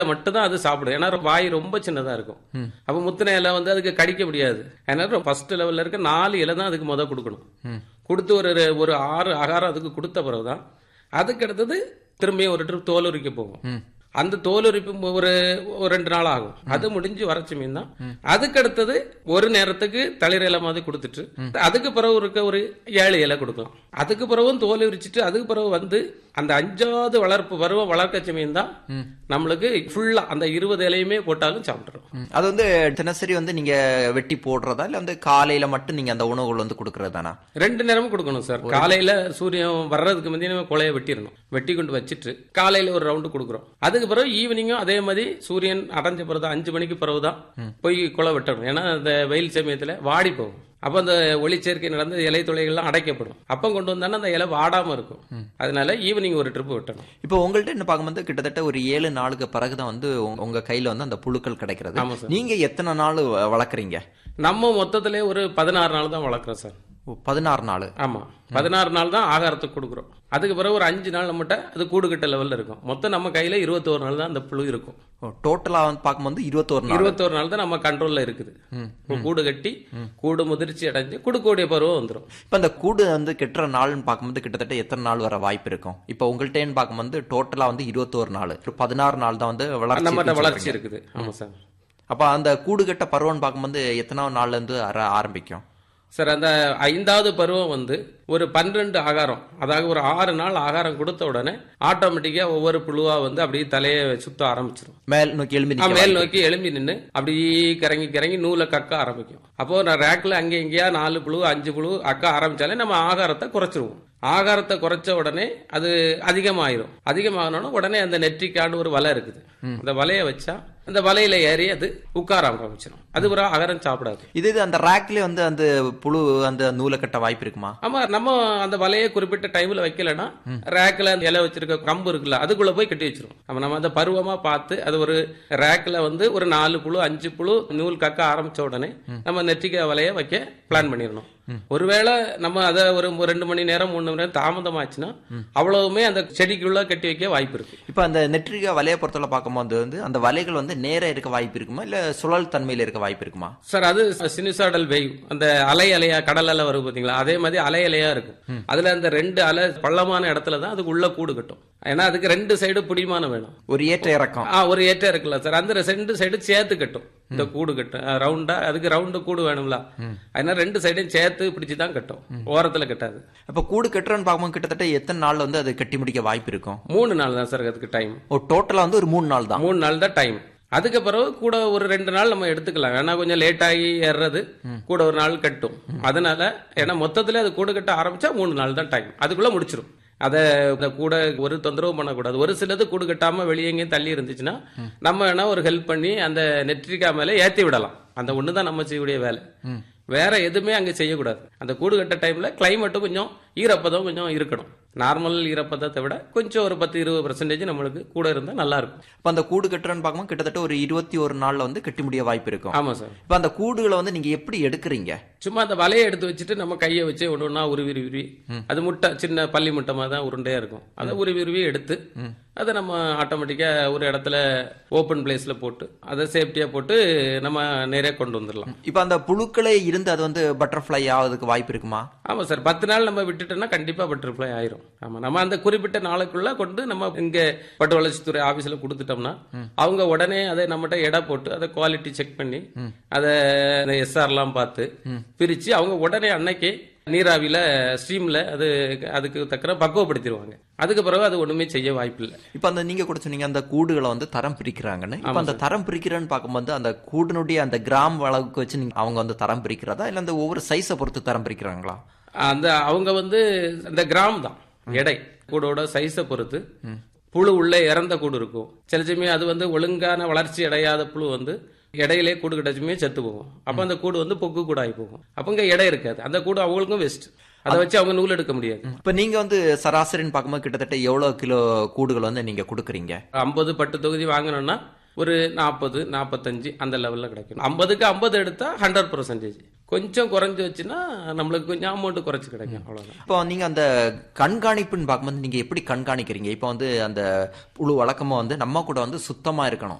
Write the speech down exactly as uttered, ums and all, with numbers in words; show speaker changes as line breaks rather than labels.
மட்டும் தான் அது சாப்பிடும். ஏன்னா வாய் ரொம்ப சின்னதா இருக்கும். அப்ப முத்தின இலை வந்து அதுக்கு கடிக்க முடியாது. அதனால ஃபர்ஸ்ட் லெவல்ல இருக்க நாலு இலை தான் அதுக்கு முத கொடுக்கணும். கொடுத்து ஒரு ஒரு ஆறு ஆகாரம் அதுக்கு கொடுத்த பிறகுதான் அதுக்கு அடுத்தது திரும்பியும் ஒரு ட்ரிப் தோல் உரிக்க போகும். அந்த தோல் உரிப்பு ஒரு ரெண்டு நாள் ஆகும். அது முடிஞ்சு வரச்சு மீன் தான். அதுக்கு அடுத்தது ஒரு நேரத்துக்கு தளிர் இலை மாதிரி கொடுத்துட்டு அதுக்கு பிறகு இருக்க ஒரு ஏழு இலை கொடுக்கலாம். அதுக்கு பிறகும் தோல் உரிச்சிட்டு அதுக்கு பிறகு வந்து அந்த அஞ்சாவது வளர்ப்பு பருவம் வளர்க்கச்ச மீன் தான் நம்மளுக்கு ஃபுல்லா அந்த இருபது இலையுமே போட்டாலும் சாப்பிட்டுரும்.
அது வந்து தினசரி வந்து நீங்க வெட்டி போடுறதா இல்ல வந்து காலையில மட்டும் நீங்க அந்த உணவுகள் வந்து கொடுக்கறதானா?
ரெண்டு நேரமும் கொடுக்கணும் சார். காலையில சூரியன் வர்றதுக்கு முந்தைய நம்ம கொலையை வெட்டிடணும். வெட்டி கொண்டு வச்சுட்டு காலையில ஒரு ரவுண்டு கொடுக்குறோம். அதுக்கு பிறகு ஈவினிங்கும் அதே மாதிரி சூரியன் அடைஞ்ச பிறகு அஞ்சு மணிக்கு பிறகுதான் போய் கொலை வெட்டணும். ஏன்னா அந்த வெயில் சமயத்துல வாடி போகும். அப்ப அந்த ஒளிச்சேர்க்கை நடந்து இலை துளைகள்லாம் அடைக்கப்படும். அப்ப கொண்டு வந்தானே அந்த இலை வாடாம இருக்கும். அதனால ஈவினிங் ஒரு ட்ரிப் வெட்டணும்.
இப்போ உங்கள்ட்ட என்ன பார்க்கும்போது கிட்டத்தட்ட ஒரு ஏழு நாளுக்கு பிறகுதான் வந்து உங்க கையில வந்து அந்த புழுக்கள் கிடைக்கிறது. நீங்க எத்தனை நாள் வளர்க்குறீங்க?
நம்ம மொத்தத்திலே ஒரு பதினாறு நாள் தான் வளர்க்குறோம் சார்.
பதினாறு நாள்?
ஆமா, பதினாறு நாள் தான் ஆகாரத்துக்கு கொடுக்குறோம். அதுக்கு பிறகு ஒரு அஞ்சு நாள் நம்மகிட்ட அது கூடு கட்ட லெவல்ல இருக்கும். மொத்தம் நம்ம கையில இருபத்தோரு நாள் தான் அந்த புழு இருக்கும்.
டோட்டலா வந்து பார்க்கும்போது இருபத்தோரு நாள்
இருபத்தோரு நாள் தான் நம்ம கண்ட்ரோல்ல இருக்குது. கூடு கட்டி கூடு முதிர்ச்சி அடைஞ்சு குடுக்கூடிய பருவம் வந்துடும்.
இப்ப அந்த கூடு வந்து கெட்டுற நாள்னு பார்க்கும்போது கிட்டத்தட்ட எத்தனை நாள் வர வாய்ப்பு இருக்கும்? இப்ப உங்கள்கிட்ட பார்க்கும்போது டோட்டலா வந்து இருபத்தோரு நாள், பதினாறு நாள் தான் வந்து
நம்ம வளர்ச்சி இருக்குது. ஆமா சார்.
அப்ப அந்த கூடு கட்ட பருவம்னு பார்க்கும்போது எத்தனாவது நாள்ல இருந்து ஆரம்பிக்கும்
சார்? அந்த ஐந்தாவது பருவம் வந்து ஒரு பன்னிரண்டு ஆகாரம், அதாவது ஒரு ஆறு நாள் ஆகாரம் கொடுத்த உடனே ஆட்டோமேட்டிக்கா ஒவ்வொரு புழுவா வந்து அப்படியே தலையை சுத்த ஆரம்பிச்சிடும்.
மேல் நோக்கி எழும்பி
மேல் நோக்கி எழும்பி நின்று அப்படியே கிறங்கி கிறங்கி நூலை கக்க ஆரம்பிக்கும். அப்போ நான் ரேக்ல அங்கே எங்கேயா நாலு புழு அஞ்சு புழு அக்க ஆரம்பிச்சாலே நம்ம ஆகாரத்தை குறைச்சிருவோம். ஆகாரத்தை குறைச்ச உடனே அது அதிகமாயிரும். அதிகமாகணும்னா உடனே அந்த நெற்றிக்காண்டு ஒரு வலை இருக்குது. அந்த வலையை வச்சா அந்த வலையில ஏறி அது உட்கார ஆரம்பிச்சிடும். அது ஒரு ஆகாரம் சாப்பிடாது.
இது அந்த ரேக்ல வந்து அந்த புழு அந்த நூலை கட்ட வாய்ப்பு இருக்குமா?
ஆமா, நம்ம அந்த வலையை குறிப்பிட்ட டைம்ல வைக்கலன்னா ரேக்ல அந்த இலை வச்சிருக்க கம்பு இருக்குல்ல அதுக்குள்ள போய் கட்டி வச்சிரும். நம்ம நம்ம அந்த பருவமா பார்த்து அது ஒரு ரேக்ல வந்து ஒரு நாலு புழு அஞ்சு புழு நூல் கக்க ஆரம்பிச்ச உடனே நம்ம நெற்றிக்க வலையை வைக்க பிளான் பண்ணிடணும். ஒருவேளை நம்ம அதை ஒரு ரெண்டு மணி நேரம் மூணு மணி நேரம் தாமதமாச்சுன்னா அவ்வளவுமே அந்த செடிக்குள்ள கட்டி வைக்க வாய்ப்பு இருக்கு.
இப்ப அந்த நெற்றிகா வலையை பொறுத்தவரை பார்க்கும்போது வந்து அந்த வலைகள் வந்து நேர இருக்க வாய்ப்பு இருக்குமா இல்ல சுழல் தன்மையில இருக்க வாய்ப்பு இருக்குமா?
சார், அது சினிசாடல் வேவ், அந்த அலை அலையா கடல் அலை வரும் பாத்தீங்களா, அதே மாதிரி அலை அலையா இருக்கும். அதுல அந்த ரெண்டு அலை பள்ளமான இடத்துல தான் அதுக்கு உள்ள கூடு கட்டும். ஏன்னா அதுக்கு ரெண்டு சைடு பிடிமானம் வேணும்.
ஒரு ஏற்ற இறக்கம்.
ஆ ஒரு ஏற்ற இருக்குல்ல சார், அந்த ரெண்டு சைடு சேர்த்து கட்டும். இந்த கூடு கட்டும் ரவுண்டா, அதுக்கு ரவுண்டு கூடு வேணும்ல, அதனால ரெண்டு சைடையும் சேர்த்து பிடிச்சுதான் கட்டும், ஓரத்துல கட்டாது.
அப்ப கூடு கட்டுறன்னு பார்க்கும்போது கிட்டத்தட்ட எத்தனை நாள்ல வந்து அது கட்டி முடிக்க வாய்ப்பு இருக்கும்?
மூணு நாள் தான் சார் அதுக்கு டைம்.
டோட்டலா வந்து ஒரு மூணு நாள் தான்.
மூணு நாள் தான் டைம். அதுக்கு பிறகு கூட ஒரு ரெண்டு நாள் நம்ம எடுத்துக்கலாம். ஏன்னா கொஞ்சம் லேட் ஆகி ஏறது கூட ஒரு நாள் கட்டும். அதனால ஏன்னா மொத்தத்துல அது கூடு கட்ட ஆரம்பிச்சா மூணு நாள் தான் டைம், அதுக்குள்ள முடிச்சிடும். அதை கூட ஒரு தொந்தரவும் பண்ணக்கூடாது. ஒரு சிலது கூடு கட்டாம வெளியே எங்கேயும் தள்ளி இருந்துச்சுன்னா நம்ம வேணா ஒரு ஹெல்ப் பண்ணி அந்த நெற்றிக்கா மேல ஏத்தி விடலாம். அந்த ஒண்ணுதான் நம்ம செய்யக்கூடிய வேலை. வேற எதுவுமே அங்க செய்யக்கூடாது. அந்த கூடு கட்ட டைம்ல கிளைமேட்டும் கொஞ்சம் ஈரப்பதம் கொஞ்சம் இருக்கணும். நார்மல் ஈரப்பதத்தை விட கொஞ்சம் ஒரு பத்து இருபது பெர்சன்டேஜ் நம்மளுக்கு கூட இருந்தா நல்லா இருக்கும்.
இப்ப அந்த கூடு கட்டுறன்னு பார்க்கும்போது கிட்டத்தட்ட ஒரு இருபத்தி ஒரு நாள்ல வந்து கட்டி முடிய வாய்ப்பு இருக்கும்.
ஆமா சார்.
இப்ப அந்த கூடுகளை வந்து நீங்க எப்படி எடுக்கிறீங்க?
சும்மா அந்த வலையை எடுத்து வச்சுட்டு நம்ம கையை வச்சு ஒன்று ஒன்னா உருவி உருவி, அது முட்டை சின்ன பள்ளி முட்டை மாதிரி தான் உருண்டையா இருக்கும். அதை உருவி உருவி எடுத்து அதை நம்ம ஆட்டோமேட்டிக்கா ஒரு இடத்துல ஓப்பன் பிளேஸ்ல போட்டு அதை சேஃப்டியா போட்டு நம்ம நிறைய கொண்டு வந்துடலாம்.
இப்ப அந்த புழுக்களே இருந்து அது வந்து பட்டர்ஃபிளை ஆகிறதுக்கு வாய்ப்பு இருக்குமா?
ஆமா சார், பத்து நாள் நம்ம விட்டுட்டோம்னா கண்டிப்பா பட்டர்ஃபிளை ஆயிரும். ஆமா, நம்ம அந்த குறிப்பிட்ட நாளுக்குள்ள கொண்டு நம்ம இங்க பட்டு வளர்ச்சித்துறை ஆபீஸ்ல கொடுத்துட்டோம்னா அவங்க உடனே அதை நம்மகிட்ட எடை போட்டு அதை குவாலிட்டி செக் பண்ணி அதை எஸ்ஆர் எல்லாம் பார்த்து பிரிச்சு அவங்க உடனே அன்னைக்கு நீராவில ஸ்ட்ரீம்ல அது அதுக்கு தக்க பக்குவப்படுத்திடுவாங்க. அதுக்கு பிறகு அது ஒண்ணுமே செய்ய வாய்ப்பு இல்லை.
இப்ப அந்த நீங்க கூட சொன்னீங்க அந்த கூடுகளை வந்து தரம் பிரிக்கிறாங்கன்னு. இப்ப அந்த தரம் பிரிக்கிறேன்னு பார்க்கும்போது அந்த கூடுனுடைய அந்த கிராம் அளவுக்கு வச்சு நீங்க அவங்க வந்து தரம் பிரிக்கிறதா இல்ல அந்த ஒவ்வொரு சைஸை பொறுத்து தரம் பிரிக்கிறாங்களா?
அந்த அவங்க வந்து அந்த கிராம் தான் எடை, கூடோட சைஸை பொறுத்து. புழு உள்ள இறந்த கூடு இருக்கும். சில சமயம் அது வந்து ஒழுங்கான வளர்ச்சி அடையாத புழு வந்து இடையிலே கூடு கட்டச்சுமே செத்து போகும். அப்ப அந்த கூடு வந்து பொக்கு கூடாகி போகும். அப்ப இங்க இடம் இருக்காது. அந்த கூடு அவங்களுக்கும் வெஸ்ட். அதை வச்சு அவங்க நூல் எடுக்க முடியாது.
இப்ப நீங்க வந்து சராசரின்னு பார்க்கும்போது கிட்டத்தட்ட எவ்வளவு கிலோ கூடுகள் வந்து நீங்க கொடுக்குறீங்க?
ஐம்பது பட்டு தொகுதி வாங்கணும்னா ஒரு நாற்பது நாற்பத்தஞ்சு அந்த லெவல்ல கிடைக்கும். ஐம்பதுக்கு ஐம்பது எடுத்தா ஹண்ட்ரட் பெர்சன்டேஜ் கொஞ்சம் குறைஞ்சு வச்சுன்னா நம்மளுக்கு கொஞ்சம் அமௌண்ட் குறைச்சு கிடைக்கும், அவ்வளவுதான்.
இப்போ நீங்க அந்த கண்காணிப்புன்னு பார்க்கும்போது நீங்க எப்படி கண்காணிக்கிறீங்க? இப்போ வந்து அந்த புழு வழக்கமா வந்து நம்ம கூட வந்து சுத்தமா இருக்கணும்,